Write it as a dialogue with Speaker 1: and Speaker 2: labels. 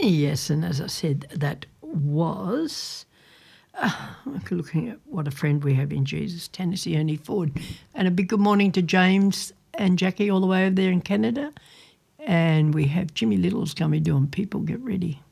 Speaker 1: Yes, and as I said, that was looking at what a friend we have in Jesus, Tennessee Ernie Ford. And a big good morning to James and Jackie all the way over there in Canada. And we have Jimmy Little's coming doing People Get Ready.